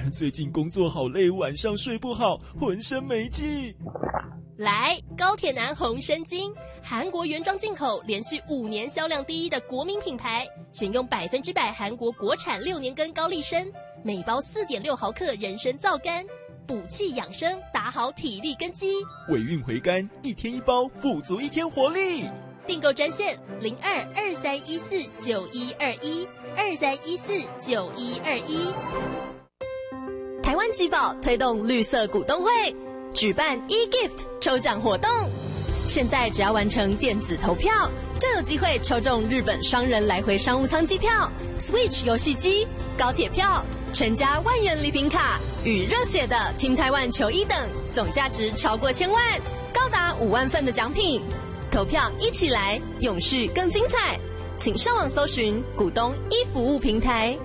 最近工作好累，晚上睡不好，浑身没劲。 来，高铁男红参精，韩国原装进口，连续5年销量第一的国民品牌，选用100%韩国国产6年根高丽参，每包4.6毫克人参皂苷，补气养生，打好体力根基。 尾韵回甘，1天1包，补足1天活力。 订购专线02-2314-9121，2314-9121。台湾集宝推动绿色股东会，举办 e-gift 抽奖活动，现在只要完成电子投票，就有机会抽中日本双人来回商务舱机票、Switch 游戏机、高铁票、全家万元礼品卡与热血的 Team Taiwan 球衣等，总价值超过1000万，高达5万份的奖品。投票一起来，永续更精彩，请上网搜寻股东e服务平台。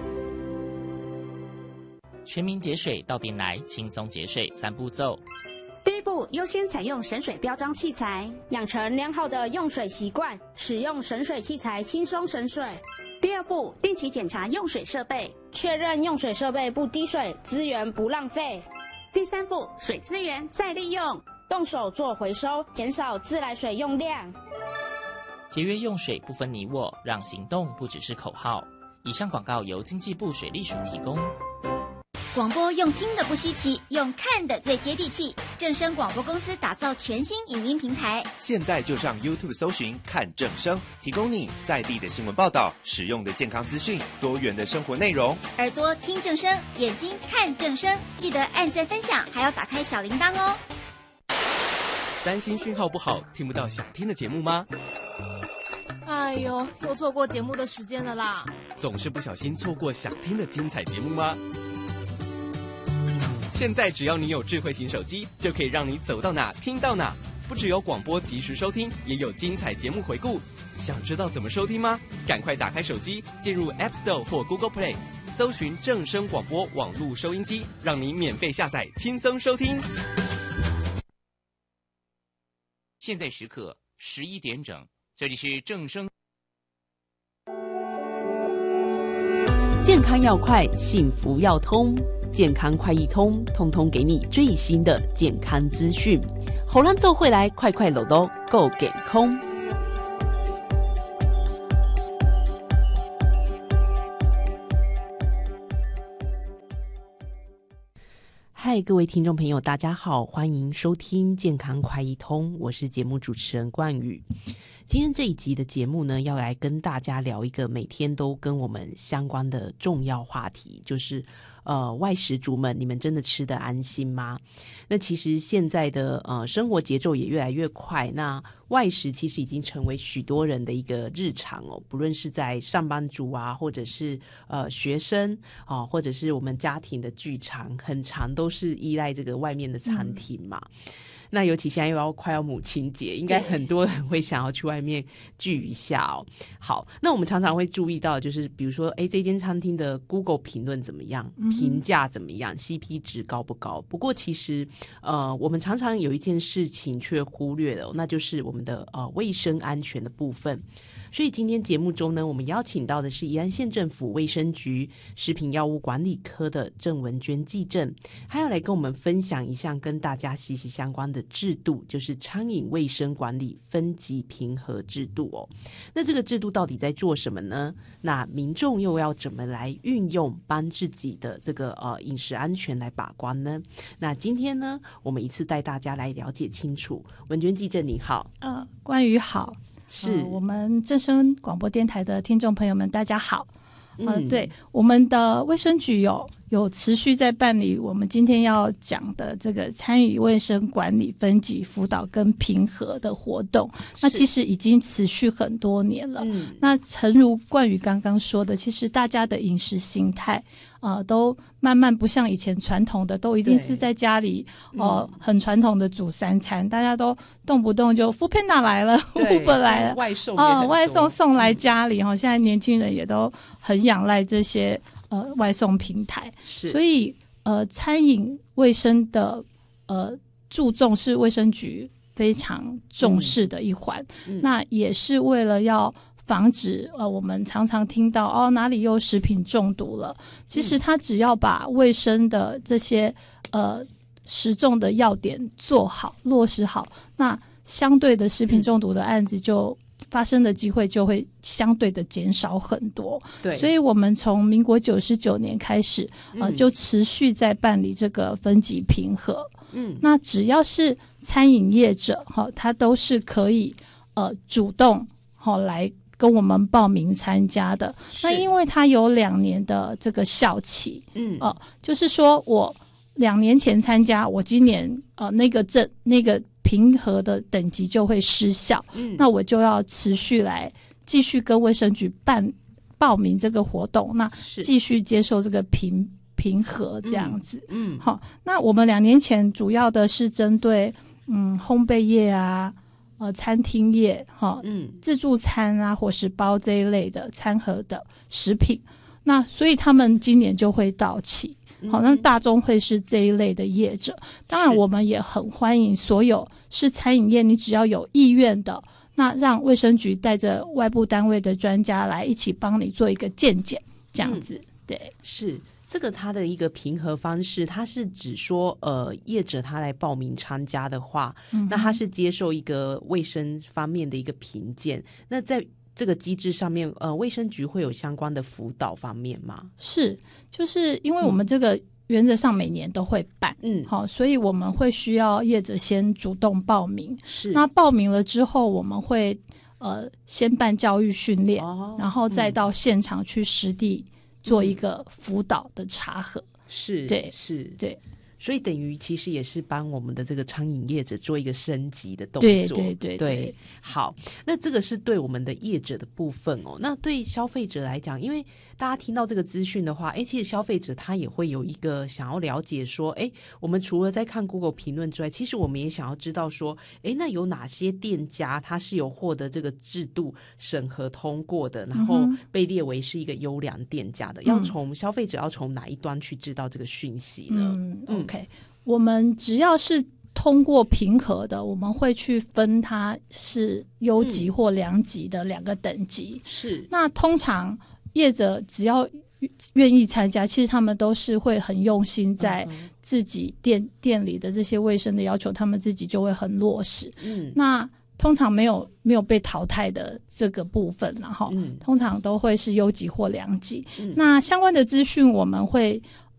全民节水到点来，轻松节水3步骤。 第一步，优先采用省水标章器材， 养成良好的用水习惯，使用省水器材轻松省水。 第二步，定期检查用水设备， 确认用水设备不滴水，资源不浪费。 第三步，水资源再利用， 动手做回收，减少自来水用量。 节约用水不分你我，让行动不只是口号。以上广告由经济部水利署提供。 广播用听的不稀奇，用看的最接地气。正声广播公司打造全新影音平台， 现在就上 YouTube 搜寻看正声，提供你在地的新闻报道、实用的健康资讯、多元的生活内容。 耳朵听正声，眼睛看正声，记得按赞分享，还要打开小铃铛哦。 担心讯号不好，听不到想听的节目吗？ 哎呦，又错过节目的时间了啦！ 总是不小心错过想听的精彩节目吗？现在只要你有智慧型手机，就可以让你走到哪听到哪。不只有广播及时收听，也有精彩节目回顾。想知道怎么收听吗？赶快打开手机，进入 App Store 或 Google Play， 搜寻正声广播网络收音机，让你免费下载，轻松收听。 现在时刻11点整，这里是正声。 健康要快，幸福要通，健康快易通，通通给你最新的健康资讯。好咱做回来，快快乐乐够健康。嗨，各位听众朋友，大家好，欢迎收听健康快易通，我是节目主持人冠宇。今天这一集的节目呢，要来跟大家聊一个每天都跟我们相关的重要话题，就是外食族们，你们真的吃得安心吗？那其实现在的生活节奏也越来越快，那外食其实已经成为许多人的一个日常哦，不论是在上班族啊，或者是学生啊，或者是我们家庭的聚餐，很常都是依赖这个外面的餐厅嘛。那尤其现在又快要母亲节，应该很多人会想要去外面聚一下哦。好，那我们常常会注意到，就是比如说，这间餐厅的 Google 评论怎么样，评价怎么样， CP 值高不高？不过其实，我们常常有一件事情却忽略了，那就是我们的卫生安全的部分。所以今天节目中呢，我们邀请到的是宜兰县政府卫生局食品药物管理科的郑文娟技正，还要来跟我们分享一项跟大家息息相关的制度，就是餐饮卫生管理分级评核制度哦。那这个制度到底在做什么呢？那民众又要怎么来运用，帮自己的这个饮食安全来把关呢？那今天呢，我们一次带大家来了解清楚。文娟技正你好。 关于好。是我们正声广播电台的听众朋友们大家好。对，我们的卫生局有持续在办理我们今天要讲的这个餐饮卫生管理分级辅导跟评核的活动，那其实已经持续很多年了。那诚如冠宇刚刚说的，其实大家的饮食形态都慢慢不像以前传统的，都一定是在家里很传统的煮3餐，大家都动不动就 Foodpanda 来了 Uber 来了，外送送来家里现在年轻人也都很仰赖这些外送平台，所以餐饮卫生的注重是卫生局非常重视的一环，那也是为了要防止我们常常听到哪里又食品中毒了，其实它只要把卫生的这些实重的要点做好落实好，那相对的食品中毒的案子就发生的机会就会相对的减少很多。 对， 所以我们从民国99年开始就持续在办理这个分级评核。那只要是餐饮业者他都是可以主动来跟我们报名参加的。那因为它有2年的这个效期，就是说我2年前参加，我今年那个评核的等级就会失效，那我就要持续来继续跟卫生局报名这个活动，那继续接受这个评核这样子。好，那我们2年前主要的是针对烘焙业啊、餐厅业、自助餐啊、伙食包这一类的餐盒的食品，那所以他们今年就会到期。好，那大宗会是这一类的业者。当然我们也很欢迎所有是餐饮业，你只要有意愿的，那让卫生局带着外部单位的专家来一起帮你做一个健检这样子。对， 是这个它的一个评核方式，它是指说业者他来报名参加的话，那他是接受一个卫生方面的一个评鉴，那在这个机制上面卫生局会有相关的辅导方面吗？ 是，就是因为我们这个原则上每年都会办，好，所以我们会需要业者先主动报名。是，那报名了之后我们会先办教育训练，然后再到现场去实地做一个辅导的查核。 是， 对， 是， 对。 所以等于其实也是帮我们的这个餐饮业者做一个升级的动作。对，好，那这个是对我们的业者的部分哦。那对消费者来讲，因为大家听到这个资讯的话，其实消费者他也会有一个想要了解说，我们除了在看 Google 评论之外，其实我们也想要知道说，那有哪些店家他是有获得这个制度审核通过的，然后被列为是一个优良店家的，要从消费者要从哪一端去知道这个讯息呢 ？OK， 我们只要是通过评核的，我们会去分它是优级或良级的2个等级。 是， 那通常业者只要愿意参加，其实他们都是会很用心在自己店里的这些卫生的要求，他们自己就会很落实。那通常没有被淘汰的这个部分，然后通常都会是优级或良级。那相关的资讯我们会